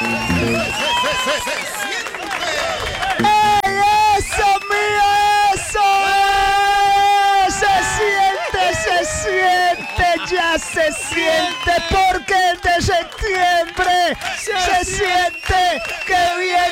¡Ey, eso mío, eso es! Se siente, ya se siente, porque es de septiembre se siente que viene